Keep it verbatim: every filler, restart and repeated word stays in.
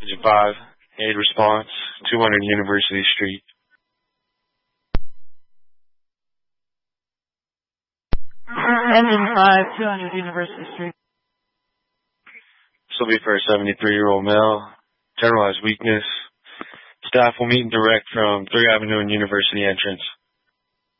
Engine five, aid response, two hundred University Street. Engine five, two hundred University Street. This will be for a seventy-three-year-old male. Generalized weakness. Staff will meet and direct from third Avenue and University entrance.